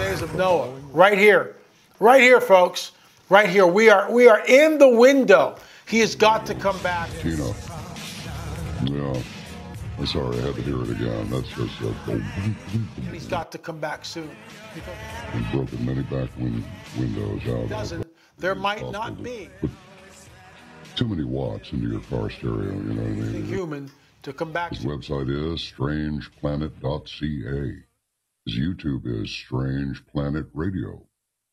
days of Noah. Right here, folks. Right here. We are in the window. He has got to come back. Tina. Yeah. I'm sorry, I had to hear it again. That's just He's got to come back soon. He's broken many back windows out. Doesn't. There might not be. Too many watts into your car stereo, you know what I mean? Human to come back. His website is strangeplanet.ca. His YouTube is Strange Planet Radio.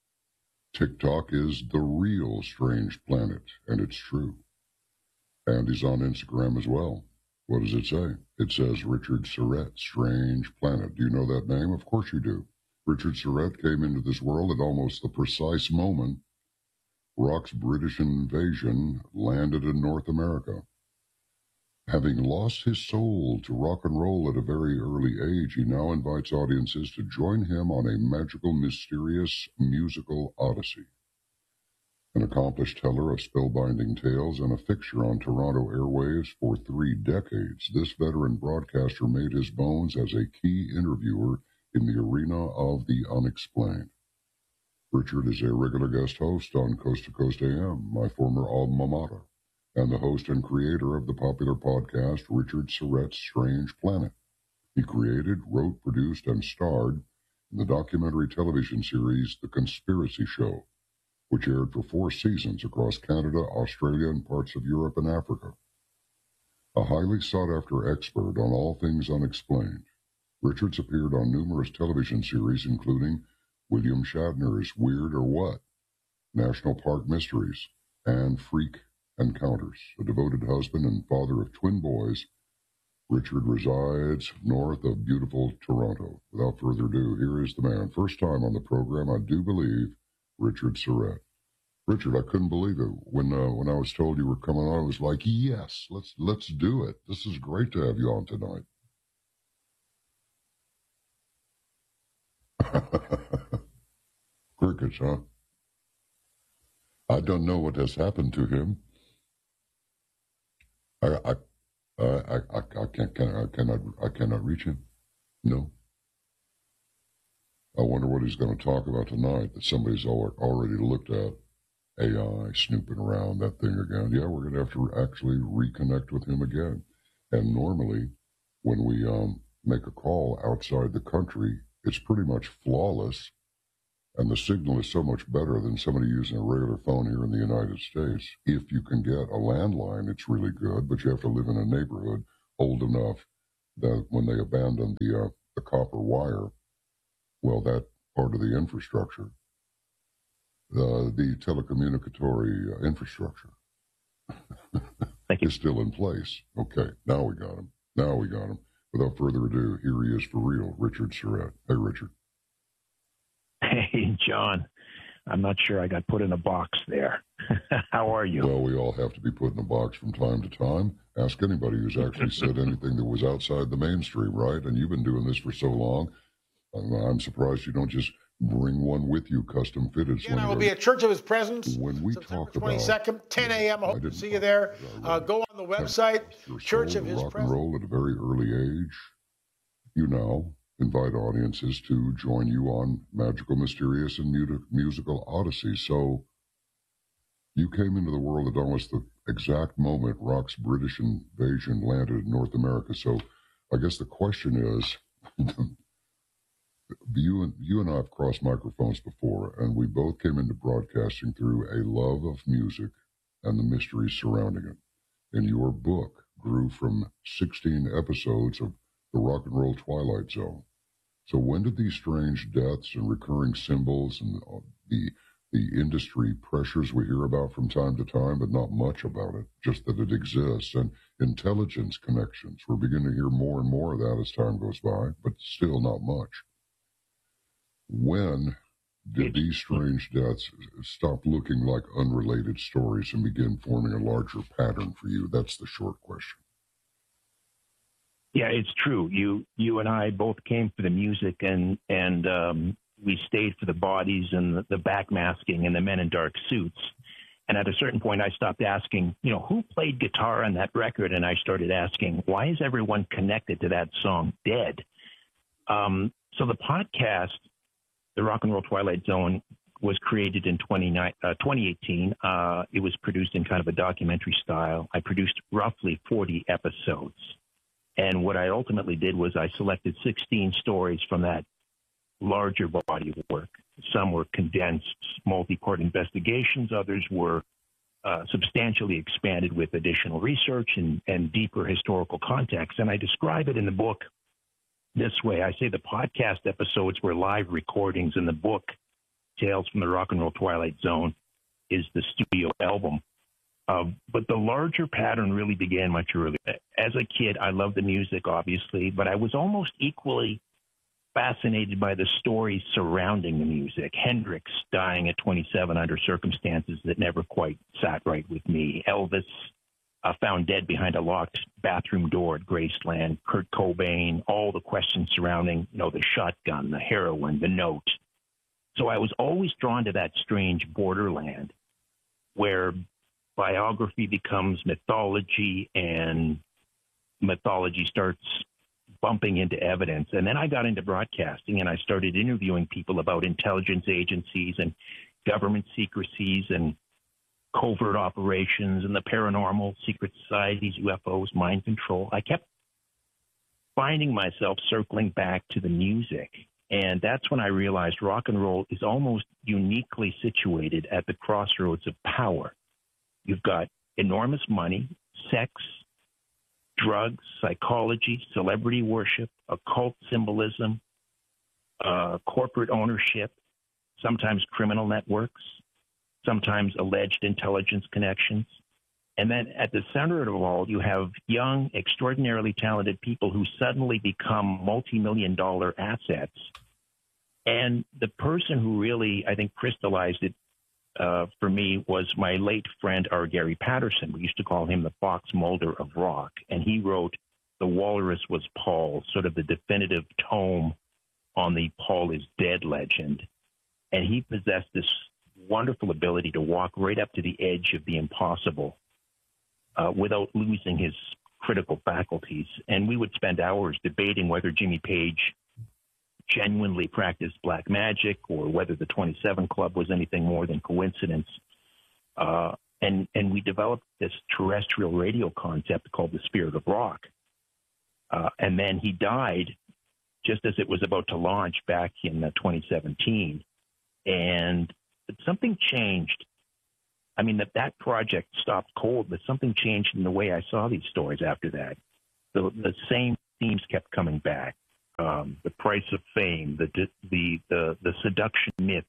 TikTok is The Real Strange Planet, and it's true. And he's on Instagram as well. What does it say? It says Richard Surrett, Strange Planet. Do you know that name? Of course you do. Richard Surrett came into this world at almost the precise moment Rock's British invasion landed in North America. Having lost his soul to rock and roll at a very early age, he now invites audiences to join him on a magical, mysterious musical odyssey. An accomplished teller of spellbinding tales and a fixture on Toronto airwaves for 3 decades, this veteran broadcaster made his bones as a key interviewer in the arena of the unexplained. Richard is a regular guest host on Coast to Coast AM, my former alma mater, and the host and creator of the popular podcast Richard Surrett's Strange Planet. He created, wrote, produced, and starred in the documentary television series The Conspiracy Show, which aired for 4 seasons across Canada, Australia, and parts of Europe and Africa. A highly sought-after expert on all things unexplained, Richards appeared on numerous television series, including William Shatner's Weird or What, National Park Mysteries, and Freak Encounters. A devoted husband and father of twin boys, Richard resides north of beautiful Toronto. Without further ado, here is the man. First time on the program, I do believe, Richard Surrett. Richard, I couldn't believe it. When I was told you were coming on, I was like, yes, let's do it. This is great to have you on tonight. Crickets, huh? I don't know what has happened to him. I cannot reach him. No. I wonder what he's going to talk about tonight that somebody's already looked at. AI snooping around that thing again. Yeah, we're going to have to actually reconnect with him again. And normally, when we make a call outside the country, it's pretty much flawless. And the signal is so much better than somebody using a regular phone here in the United States. If you can get a landline, it's really good, but you have to live in a neighborhood old enough that when they abandoned the copper wire, well, that part of the infrastructure, the telecommunicatory infrastructure is still in place. Okay, now we got him. Without further ado, here he is for real, Richard Surrett. Hey, Richard. Hey, John. I'm not sure I got put in a box there. How are you? Well, we all have to be put in a box from time to time. Ask anybody who's actually said anything that was outside the mainstream, right? And you've been doing this for so long. I'm surprised you don't just bring one with you, custom fitted. And I will be at Church of His Presence. When we talk about 22nd, 10 a.m. I hope to see you there. Go on the website, Church of His Presence. Rock Presence. and roll at a very early age. You now invite audiences to join you on magical, mysterious, and musical odysseys. So you came into the world at almost the exact moment Rock's British invasion landed in North America. So I guess the question is, you and I have crossed microphones before, and we both came into broadcasting through a love of music and the mysteries surrounding it. And your book grew from 16 episodes of the Rock and Roll Twilight Zone. So when did these strange deaths and recurring symbols and the industry pressures we hear about from time to time, but not much about it, just that it exists, and intelligence connections, we're beginning to hear more and more of that as time goes by, but still not much. When did these strange deaths stop looking like unrelated stories and begin forming a larger pattern for you? That's the short question. Yeah, it's true. You and I both came for the music, and we stayed for the bodies and the backmasking and the men in dark suits. And at a certain point, I stopped asking, who played guitar on that record? And I started asking, why is everyone connected to that song Dead? So the podcast the Rock and Roll Twilight Zone was created in 2018. It was produced in kind of a documentary style. I produced roughly 40 episodes. And what I ultimately did was I selected 16 stories from that larger body of work. Some were condensed multi-part investigations. Others were substantially expanded with additional research and deeper historical context. And I describe it in the book this way. I say the podcast episodes were live recordings, and the book, Tales from the Rock and Roll Twilight Zone, is the studio album. But the larger pattern really began much earlier. As a kid, I loved the music, obviously, but I was almost equally fascinated by the stories surrounding the music. Hendrix dying at 27 under circumstances that never quite sat right with me. Elvis found dead behind a locked bathroom door at Graceland. Kurt Cobain, all the questions surrounding, the shotgun, the heroin, the note. So I was always drawn to that strange borderland where biography becomes mythology and mythology starts bumping into evidence. And then I got into broadcasting and I started interviewing people about intelligence agencies and government secrecies and covert operations and the paranormal, secret societies, UFOs, mind control. I kept finding myself circling back to the music. And that's when I realized rock and roll is almost uniquely situated at the crossroads of power. You've got enormous money, sex, drugs, psychology, celebrity worship, occult symbolism, corporate ownership, sometimes criminal networks, sometimes alleged intelligence connections. And then at the center of it all, you have young, extraordinarily talented people who suddenly become multi-million-dollar assets. And the person who really, I think, crystallized it for me was my late friend, R. Gary Patterson. We used to call him the Fox Mulder of rock. And he wrote The Walrus Was Paul, sort of the definitive tome on the Paul is Dead legend. And he possessed this wonderful ability to walk right up to the edge of the impossible without losing his critical faculties. And we would spend hours debating whether Jimmy Page genuinely practiced black magic or whether the 27 Club was anything more than coincidence. And we developed this terrestrial radio concept called the Spirit of Rock. And then he died just as it was about to launch back in 2017. And something changed. I mean, that project stopped cold, but something changed in the way I saw these stories after that. The same themes kept coming back. The price of fame, the seduction myth,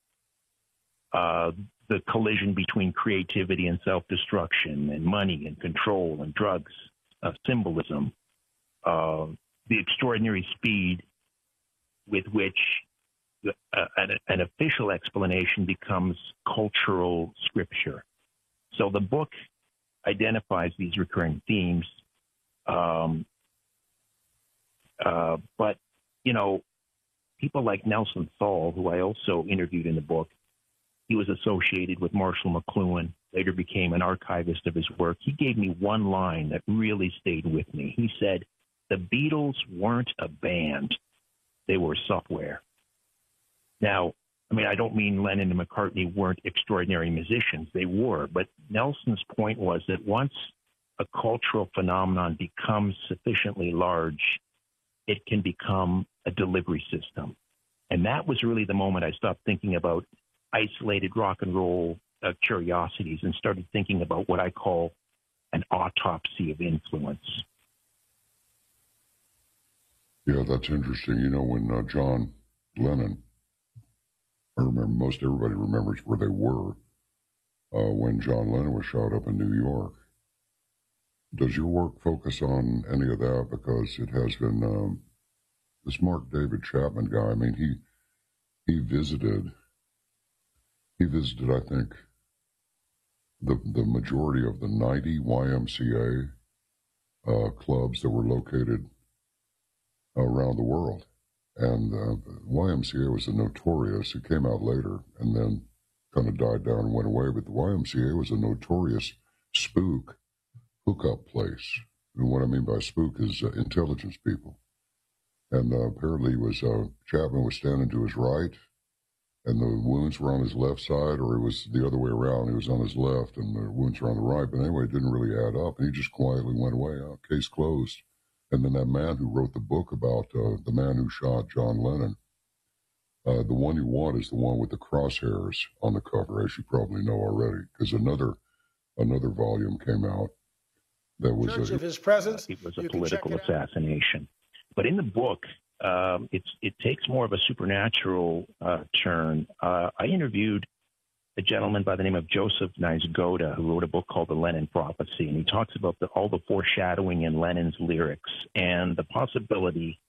the collision between creativity and self-destruction, and money and control and drugs, symbolism, the extraordinary speed with which an official explanation becomes cultural scripture. So the book identifies these recurring themes, but people like Nelson Thal, who I also interviewed in the book, he was associated with Marshall McLuhan, later became an archivist of his work. He gave me one line that really stayed with me. He said, "The Beatles weren't a band, they were software." Now, I mean, I don't mean Lennon and McCartney weren't extraordinary musicians. They were. But Nelson's point was that once a cultural phenomenon becomes sufficiently large, it can become a delivery system. And that was really the moment I stopped thinking about isolated rock and roll curiosities and started thinking about what I call an autopsy of influence. Yeah, that's interesting. When John Lennon, I remember most everybody remembers where they were when John Lennon was shot up in New York. Does your work focus on any of that? Because it has been this Mark David Chapman guy. I mean, he visited, I think, the majority of the 90 YMCA clubs that were located around the world. And YMCA was a notorious, it came out later and then kind of died down and went away, but the YMCA was a notorious spook hookup place. And what I mean by spook is intelligence people. And apparently Chapman was standing to his right, and the wounds were on his left side, or it was the other way around. He was on his left, and the wounds were on the right. But anyway, it didn't really add up, and he just quietly went away. Oh, case closed. And then that man who wrote the book about the man who shot John Lennon, the one you want is the one with the crosshairs on the cover, as you probably know already, because another volume came out that was Church of His Presence. It was a political assassination. But in the book, it takes more of a supernatural turn. I interviewed a gentleman by the name of Joseph Niezgoda, who wrote a book called The Lennon Prophecy, and he talks about all the foreshadowing in Lennon's lyrics and the possibility,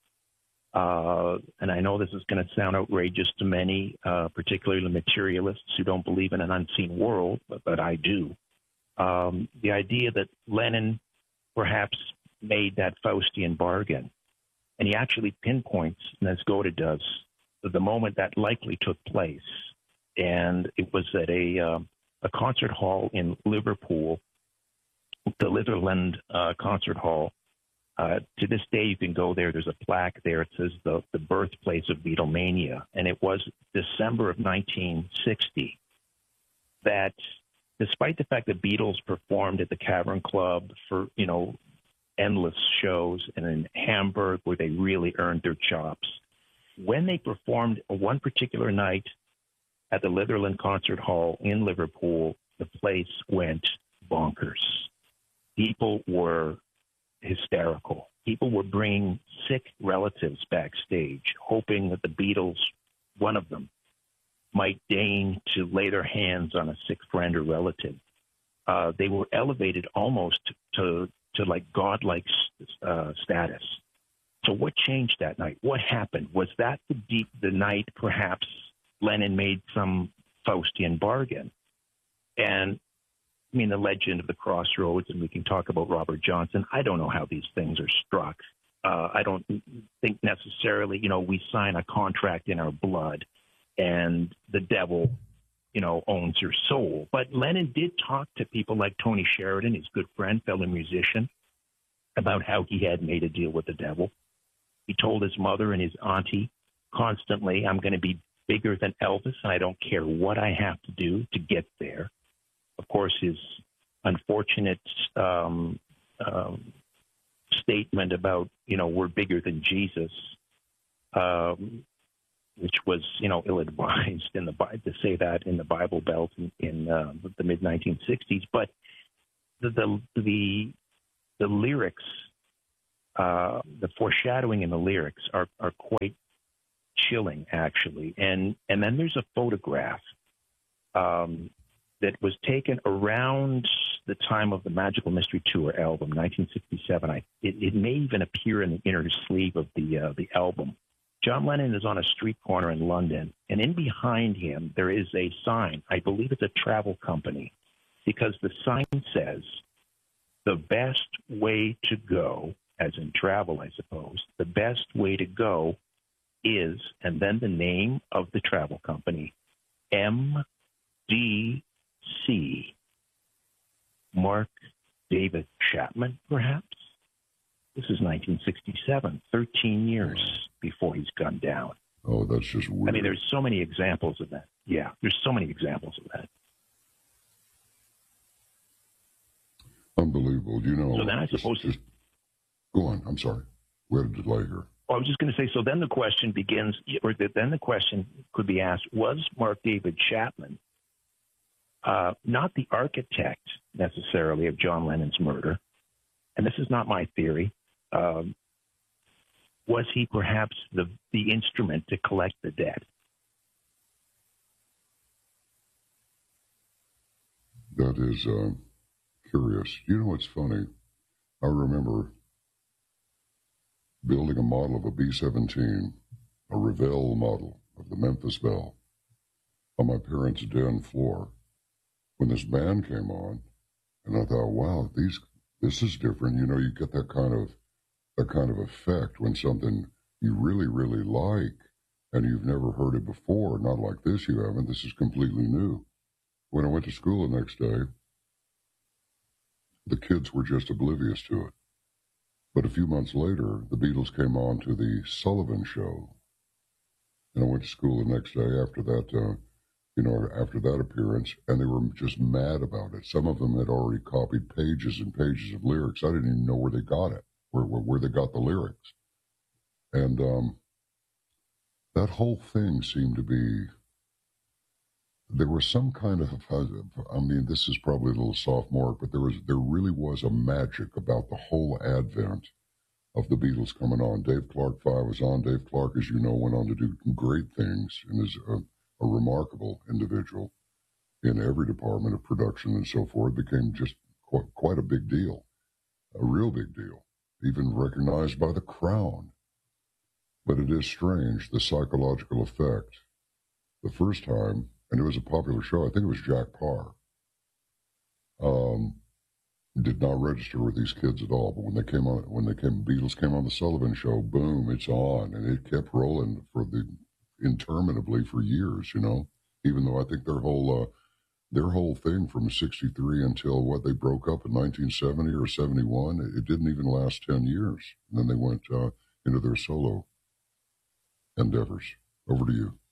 and I know this is going to sound outrageous to many, particularly materialists who don't believe in an unseen world, but I do. The idea that Lennon perhaps made that Faustian bargain. And he actually pinpoints, Niezgoda does, the moment that likely took place. And it was at a concert hall in Liverpool, the Litherland Concert Hall. To this day, you can go there. There's a plaque there. It says the birthplace of Beatlemania. And it was December of 1960 that, despite the fact that Beatles performed at the Cavern Club for, endless shows, and in Hamburg where they really earned their chops, when they performed one particular night at the Litherland Concert Hall in Liverpool, the place went bonkers. People were hysterical. People were bringing sick relatives backstage, hoping that the Beatles, one of them, might deign to lay their hands on a sick friend or relative. They were elevated almost to like godlike status. So what changed that night? What happened? Was that the night perhaps Lennon made some Faustian bargain? And I mean, the legend of the crossroads, and we can talk about Robert Johnson. I don't know how these things are struck. I don't think necessarily, we sign a contract in our blood and the devil, owns your soul. But Lennon did talk to people like Tony Sheridan, his good friend, fellow musician, about how he had made a deal with the devil. He told his mother and his auntie constantly, I'm going to be bigger than Elvis, and I don't care what I have to do to get there. Of course, his unfortunate statement about, we're bigger than Jesus, which was, ill-advised to say that in the Bible Belt in the mid-1960s. But the lyrics, the foreshadowing in the lyrics are quite chilling, actually. And then there's a photograph that was taken around the time of the Magical Mystery Tour album, 1967. It may even appear in the inner sleeve of the album. John Lennon is on a street corner in London, and in behind him there is a sign. I believe it's a travel company, because the sign says, the best way to go, as in travel, I suppose, the best way to go is, and then the name of the travel company, MDC, Mark David Chapman, perhaps? This is 1967, 13 years before he's gunned down. Oh, that's just weird. I mean, there's so many examples of that. Yeah, there's so many examples of that. Unbelievable. So then I suppose... Go on. I'm sorry. We had a delay here. I was just going to say, so then the question begins, or then the question could be asked, was Mark David Chapman not the architect necessarily of John Lennon's murder? And this is not my theory. Was he perhaps the instrument to collect the debt? That is curious. You know what's funny? I remember building a model of a B-17, a Revell model of the Memphis Belle, on my parents' den floor when this band came on, and I thought, wow, this is different. You get that kind of effect when something you really, really like and you've never heard it before. Not like this, you haven't. This is completely new. When I went to school the next day, the kids were just oblivious to it. But a few months later, the Beatles came on to the Sullivan Show. And I went to school the next day after that, after that appearance, and they were just mad about it. Some of them had already copied pages and pages of lyrics. I didn't even know where they got it, where they got the lyrics. And that whole thing seemed to be, there was some kind of, I mean, this is probably a little sophomoric, but there really was a magic about the whole advent of the Beatles coming on. Dave Clark 5 was on. Dave Clark, as you know, went on to do great things and is a remarkable individual in every department of production and so forth. Became just quite a big deal, a real big deal, even recognized by the Crown. But it is strange, the psychological effect. The first time, and it was a popular show, I think it was Jack Parr, did not register with these kids at all. But Beatles came on the Sullivan Show, boom, it's on, and it kept rolling interminably for years. Even though I think their whole thing from '63 until they broke up in 1970 or '71, it didn't even last 10 years. And then they went into their solo endeavors. Over to you.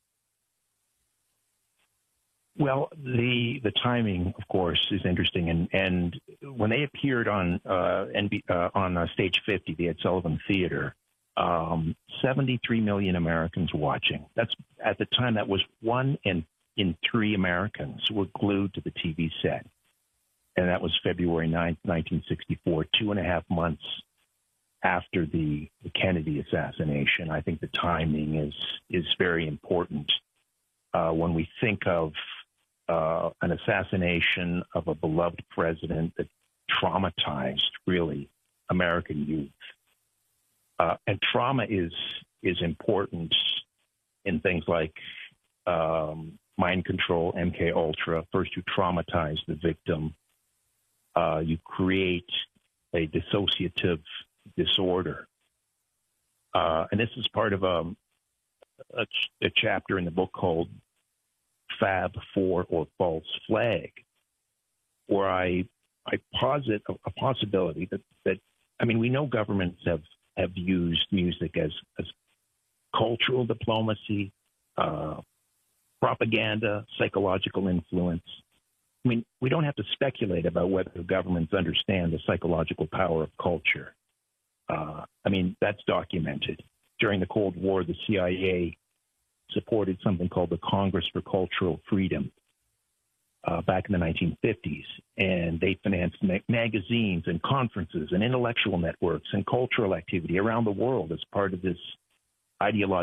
Well, the timing, of course, is interesting, and when they appeared on Stage 50, the Ed Sullivan Theater, 73 million Americans watching. That's at the time that was 1 in 3 Americans were glued to the TV set, and that was February 9th, 1964, 2.5 months after the Kennedy assassination. I think the timing is very important when we think of an assassination of a beloved president that traumatized, really, American youth. And trauma is important in things like mind control, MK Ultra. First, you traumatize the victim. You create a dissociative disorder. And this is part of a chapter in the book called Fab 4 or False Flag, where I posit a possibility that I mean, we know governments have used music as cultural diplomacy, propaganda, psychological influence. I mean, we don't have to speculate about whether governments understand the psychological power of culture. I mean, that's documented. During the Cold War, the CIA supported something called the Congress for Cultural Freedom back in the 1950s, and they financed magazines and conferences and intellectual networks and cultural activity around the world as part of this ideological